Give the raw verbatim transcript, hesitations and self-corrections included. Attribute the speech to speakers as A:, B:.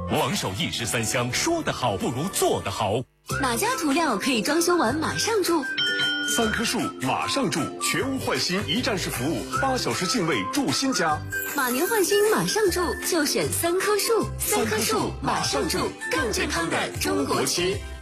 A: 王守义十三香，说得好不如做得好。
B: 哪家涂料可以装修完马上住？
C: 三棵树马上住，全屋换新一站式服务，八小时进位住新家。
B: 马年换新马上住，就选三棵树。三棵树马上住，更健康的中国区。